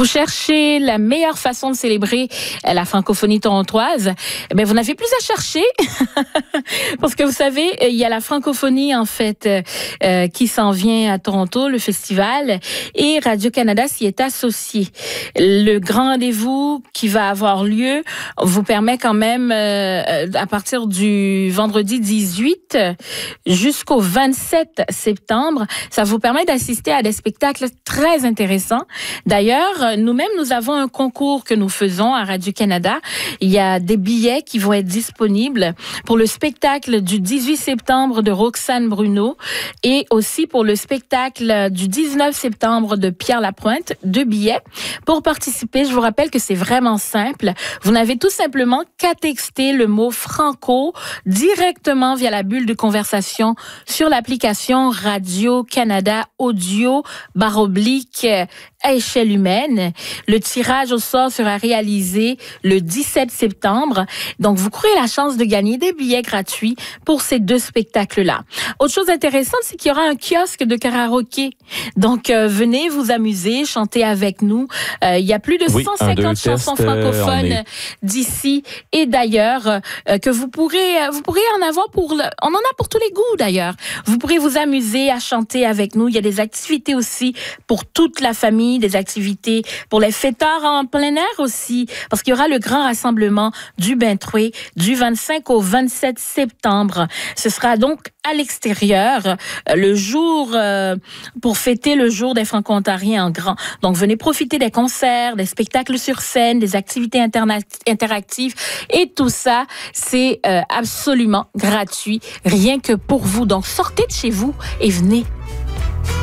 Vous cherchez la meilleure façon de célébrer la francophonie torontoise, mais vous n'avez plus à chercher parce que vous savez, il y a la francophonie en fait qui s'en vient à Toronto, le festival, et Radio-Canada s'y est associé. Le grand rendez-vous qui va avoir lieu vous permet quand même, à partir du vendredi 18 jusqu'au 27 septembre, ça vous permet d'assister à des spectacles très intéressants. D'ailleurs, nous-mêmes, nous avons un concours que nous faisons à Radio-Canada. Il y a des billets qui vont être disponibles pour le spectacle du 18 septembre de Roxane Bruno et aussi pour le spectacle du 19 septembre de Pierre Lapointe. 2 billets. Pour participer, je vous rappelle que c'est vraiment simple. Vous n'avez tout simplement qu'à texter le mot franco directement via la bulle de conversation sur l'application Radio-Canada Audio / à échelle humaine. Le tirage au sort sera réalisé le 17 septembre. Donc, vous courez la chance de gagner des billets gratuits pour ces 2 spectacles-là. Autre chose intéressante, c'est qu'il y aura un kiosque de karaoké. Donc, venez vous amuser, chanter avec nous. Il y a plus de 150 chansons francophones d'ici et d'ailleurs que vous pourrez en avoir on en a pour tous les goûts d'ailleurs. Vous pourrez vous amuser à chanter avec nous. Il y a des activités aussi pour toute la famille, des activités pour les fêtards en plein air aussi, parce qu'il y aura le grand rassemblement du Bentroué du 25 au 27 septembre. Ce sera donc à l'extérieur, le jour pour fêter le jour des Franco-Ontariens en grand. Donc, venez profiter des concerts, des spectacles sur scène, des activités interactives et tout ça, c'est absolument gratuit, rien que pour vous. Donc, sortez de chez vous et venez.